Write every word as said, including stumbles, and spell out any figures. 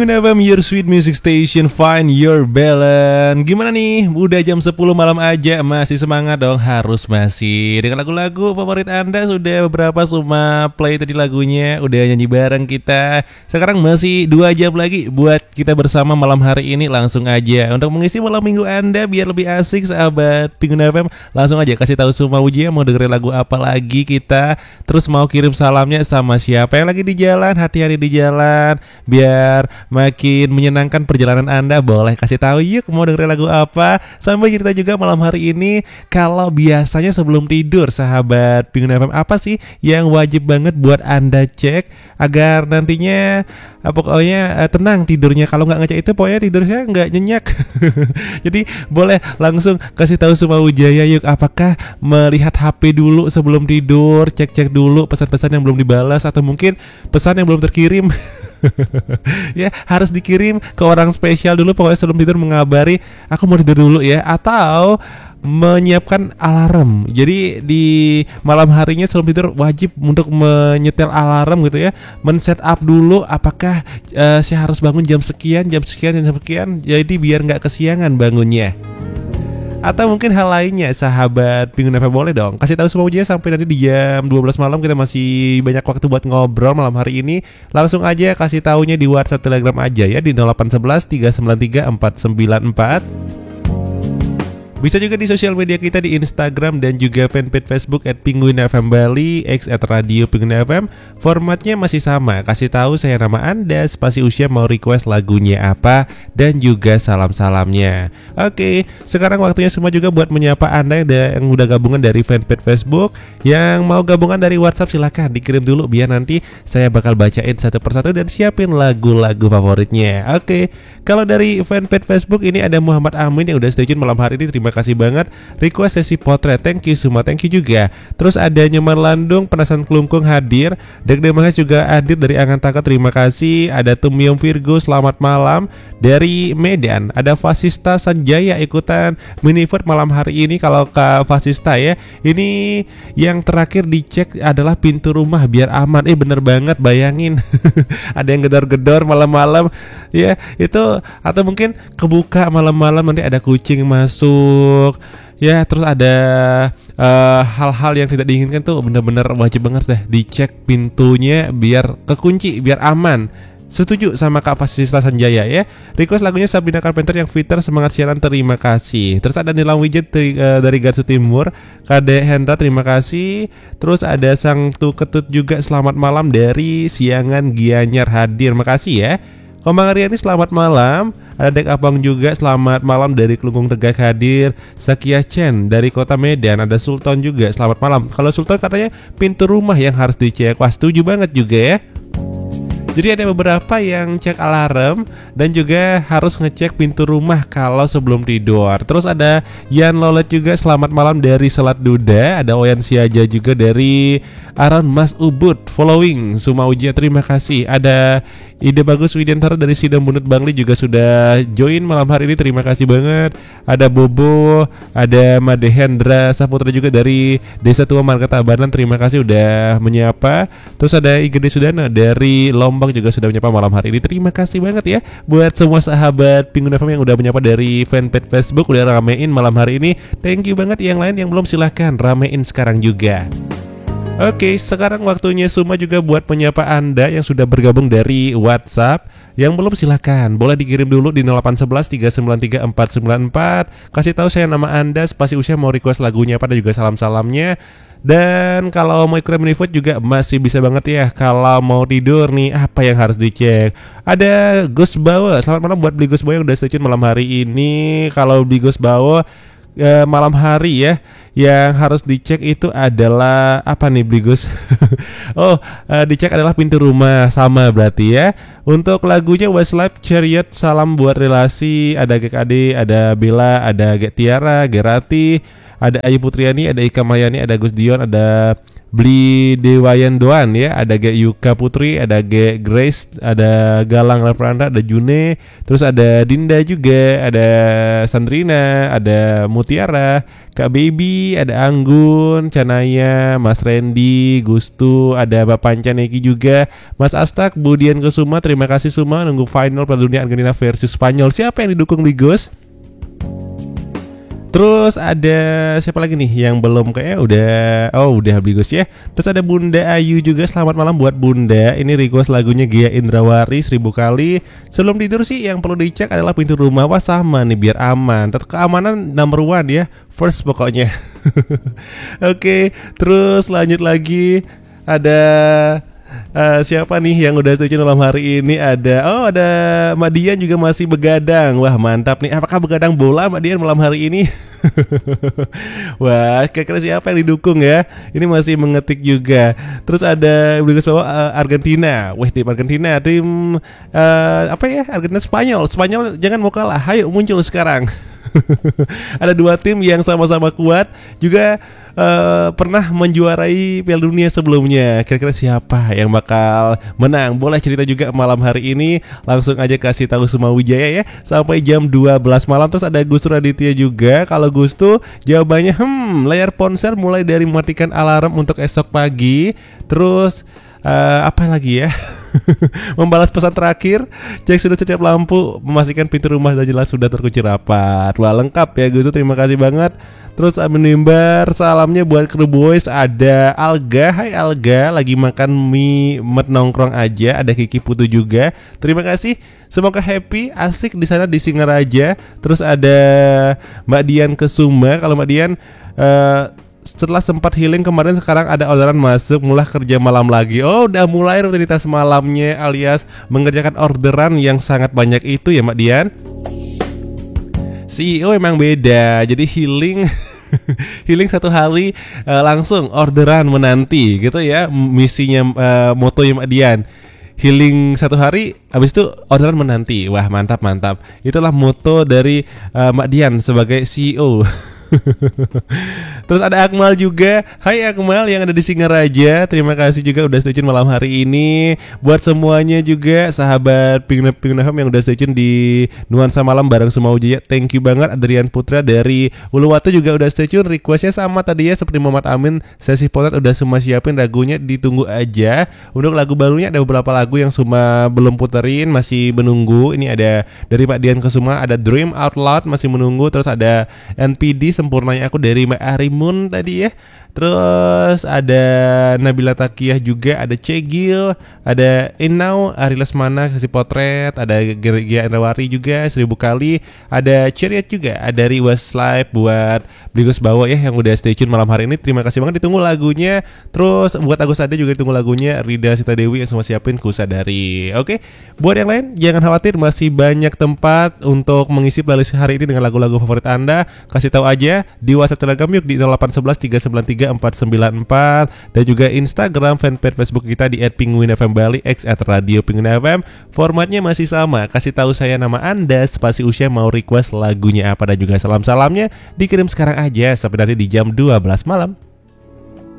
Pengguna F M, your sweet music station, find your balance. Gimana nih? Udah jam sepuluh malam aja, masih semangat dong? Harus masih. Dengan lagu-lagu favorit Anda sudah beberapa semua play tadi lagunya, udah nyanyi bareng kita. Sekarang masih dua jam lagi buat kita bersama malam hari ini. Langsung aja untuk mengisi malam minggu Anda biar lebih asik, sahabat Pengguna F M. Langsung aja kasih tahu semua ujian mau dengerin lagu apa lagi kita. Terus mau kirim salamnya sama siapa yang lagi di jalan, hati-hati di jalan, biar makin menyenangkan perjalanan Anda. Boleh kasih tahu yuk mau dengerin lagu apa. Sambil cerita juga malam hari ini, kalau biasanya sebelum tidur sahabat Pengguna F M, apa sih yang wajib banget buat Anda cek agar nantinya eh, pokoknya eh, tenang tidurnya. Kalau nggak ngecek itu pokoknya tidurnya nggak nyenyak. Jadi boleh langsung kasih tahu semua Wijaya yuk, apakah melihat H P dulu sebelum tidur, cek-cek dulu pesan-pesan yang belum dibalas, atau mungkin pesan yang belum terkirim. Ya harus dikirim ke orang spesial dulu pokoknya sebelum tidur, mengabari aku mau tidur dulu ya, atau menyiapkan alarm. Jadi di malam harinya sebelum tidur wajib untuk menyetel alarm gitu ya, men-set up dulu apakah uh, saya harus bangun jam sekian, jam sekian, jam sekian, jadi biar nggak kesiangan bangunnya. Atau mungkin hal lainnya sahabat Pengguna F M, boleh dong kasih tahu semua aja sampai nanti di jam dua belas malam. Kita masih banyak waktu buat ngobrol malam hari ini. Langsung aja kasih taunya di WhatsApp Telegram aja ya, di nol delapan satu satu tiga sembilan tiga empat sembilan empat. Bisa juga di sosial media kita di Instagram dan juga fanpage Facebook at Pengguna F M Bali, X at Radio Pengguna F M. Formatnya masih sama, kasih tahu saya nama Anda, spasi usia, mau request lagunya apa, dan juga salam-salamnya. Oke, sekarang waktunya semua juga buat menyapa Anda yang udah gabungan dari fanpage Facebook. Yang mau gabungan dari WhatsApp silahkan dikirim dulu, biar nanti saya bakal bacain satu persatu dan siapin lagu-lagu favoritnya. Oke, kalau dari fanpage Facebook ini ada Muhammad Amin yang udah stay tune malam hari ini, terima kasih banget. Request sesi potret, thank you semua, thank you juga. Terus ada Nyoman Landung, Penasaran Kelungkung hadir, Dek Demahas juga hadir dari Angan Tangka, terima kasih. Ada Tumiom Virgo, selamat malam dari Medan. Ada Fasista Sanjaya ikutan mini vote malam hari ini. Kalau ke Fasista ya, ini yang terakhir dicek adalah pintu rumah biar aman. Eh bener banget, bayangin ada yang gedor-gedor malam-malam ya itu, atau mungkin kebuka malam-malam nanti ada kucing masuk ya, terus ada uh, hal-hal yang tidak diinginkan tuh, bener-bener wajib banget deh dicek pintunya biar kekunci, biar aman. Setuju sama Kak Fasista Sanjaya ya. Request lagunya Sabrina Carpenter yang Fitter, semangat siaran, terima kasih. Terus ada Nilam Widget tri, uh, dari Garsu Timur, Kade Hendra, terima kasih. Terus ada Sang Tu Ketut juga, selamat malam dari Siangan Gianyar hadir, makasih ya. Komang Riani, selamat malam. Ada Dek Abang juga, selamat malam dari Kelungkung Tegak hadir. Sakia Chen dari Kota Medan. Ada Sultan juga, selamat malam. Kalau Sultan katanya pintu rumah yang harus dicek. Wah, setuju banget juga ya. Jadi ada beberapa yang cek alarm dan juga harus ngecek pintu rumah kalau sebelum tidur. Terus ada Yan Lolet juga, selamat malam dari Selat Duda. Ada Oyan Siaja juga dari Aran Mas Ubud, following Suma Ujia, terima kasih. Ada Ide Bagus Widiantara dari Sidang Bunut Bangli juga sudah join malam hari ini, terima kasih banget. Ada Bobo, ada Made Hendra Saputra juga dari Desa Tua Marga Tabanan, terima kasih udah menyapa. Terus ada Igede Sudana dari Lombang juga sudah menyapa malam hari ini, terima kasih banget ya buat semua sahabat Pengguna F M yang udah menyapa dari fanpage Facebook, udah ramein malam hari ini. Thank you banget. Yang lain yang belum silahkan ramein sekarang juga. Oke, sekarang waktunya Suma juga buat menyapa Anda yang sudah bergabung dari WhatsApp. Yang belum silahkan, boleh dikirim dulu di nol delapan satu satu tiga sembilan tiga empat sembilan empat. Kasih tahu saya nama Anda, spasi usia, mau request lagunya apa, dan juga salam-salamnya. Dan kalau mau ikut mini vote juga masih bisa banget ya. Kalau mau tidur nih, apa yang harus dicek? Ada Gus Bawa, selamat malam buat beli Gus Bawa yang udah stay tune malam hari ini. Kalau beli Gus Bawa e, malam hari ya, yang harus dicek itu adalah apa nih beli Gus? Oh, e, dicek adalah pintu rumah, sama berarti ya. Untuk lagunya Westlife Chariot, salam buat relasi. Ada G K D, ada Bella, ada G Tiara, Gerati, ada Ayu Putriani, ada Ika Mayani, ada Gus Dion, ada Bli Dewayan Doan ya, ada G Yuka Putri, ada G Grace, ada Galang Lavranda, ada June, terus ada Dinda juga, ada Sandrina, ada Mutiara, Kak Baby, ada Anggun, Canaya, Mas Randy, Gustu, ada Bapak Pancaneki juga, Mas Astak, Budian Kesuma, terima kasih semua nunggu final Piala Dunia Argentina versus Spanyol. Siapa yang didukung nih Gus? Terus ada siapa lagi nih yang belum kayak udah oh udah habis ya. Terus ada Bunda Ayu juga, selamat malam buat Bunda. Ini request lagunya Gia Indrawari seribu kali. Sebelum tidur sih yang perlu dicek adalah pintu rumah. Wah sama nih biar aman. Tetap keamanan number one ya, first pokoknya. Oke, terus lanjut lagi ada Uh, siapa nih yang udah stay tune malam hari ini? Ada oh ada Mbak Dian juga masih begadang. Wah mantap nih. Apakah begadang bola Mbak Dian malam hari ini? Wah kira-kira siapa yang didukung ya? Ini masih mengetik juga. Terus ada Gus bawa uh, Argentina. Wah tim Argentina, tim uh, apa ya? Argentina Spanyol. Spanyol jangan mau kalah. Ayo muncul sekarang. Ada dua tim yang sama-sama kuat juga. Uh, pernah menjuarai Piala Dunia sebelumnya. Kira-kira siapa yang bakal menang? Boleh cerita juga malam hari ini. Langsung aja kasih tahu semua Wijaya ya. Sampai jam dua belas malam. Terus ada Gustu Raditya juga. Kalau Gustu jawabannya hmm layar ponsel mulai dari mematikan alarm untuk esok pagi. Terus uh, apa lagi ya? Membalas pesan terakhir, cek sudah setiap lampu, memastikan pintu rumah dan jelas sudah terkunci rapat. Wah lengkap ya Gus, terima kasih banget. Terus menimbar salamnya buat kru boys. Ada Alga, hai Alga, lagi makan mie met nongkrong aja. Ada Kiki Putu juga, terima kasih. Semoga happy, asik di sana di Singaraja. Terus ada Mbak Dian Kesuma. Kalau Mbak Dian uh, setelah sempat healing kemarin, sekarang ada orderan masuk, mulai kerja malam lagi. Oh udah mulai rutinitas malamnya alias mengerjakan orderan yang sangat banyak itu ya Mbak Dian. C E O emang beda, jadi healing healing satu hari uh, langsung orderan menanti gitu ya. Misinya uh, motonya Mbak Dian, healing satu hari, habis itu orderan menanti. Wah mantap mantap. Itulah moto dari uh, Mbak Dian sebagai C E O. Terus ada Akmal juga. Hai Akmal yang ada di Singaraja. Terima kasih juga udah stay tune malam hari ini. Buat semuanya juga sahabat Pingna Pingna yang udah stay tune di Nuansa Malam bareng semua Wijaya. Thank you banget. Adrian Putra dari Uluwatu juga udah stay tune. Requestnya sama tadi ya seperti Muhammad Amin. Sesi potret udah semua siapin, lagunya ditunggu aja. Untuk lagu barunya ada beberapa lagu yang semua belum puterin, masih menunggu. Ini ada dari Pak Dian Kesuma, ada Dream Out Loud masih menunggu. Terus ada N P D Sempurnanya Aku dari Mbak Arimun tadi ya. Terus ada Nabila Takiyah juga, ada Cegil, ada Inau, Ari Lesmana kasih potret, ada Gia Indrawari juga seribu kali, ada Ceriat juga, ada Riwas Live buat Bligus Bawa ya yang udah stay tune malam hari ini. Terima kasih banget, ditunggu lagunya. Terus buat Agus Ade juga ditunggu lagunya, Rida Sita Dewi yang semua siapin Kusadari. Oke, buat yang lain jangan khawatir, masih banyak tempat untuk mengisi playlist hari ini dengan lagu-lagu favorit Anda. Kasih tahu aja di WhatsApp Telegram yuk di nol delapan satu satu tiga sembilan tiga empat sembilan empat dan juga Instagram fanpage Facebook kita di et penguin f m bali, x at radio penguin f m. Formatnya masih sama, kasih tahu saya nama Anda, spasi usia, mau request lagunya apa, dan juga salam-salamnya dikirim sekarang aja sampai nanti di jam dua belas malam.